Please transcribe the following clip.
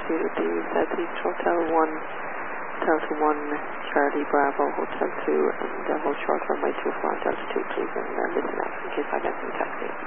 to the Southeast Hotel 1, Delta 1, Charlie Bravo, Hotel 2, and hold short for my 24 Delta 2, please, and listen out in case I get some taxi.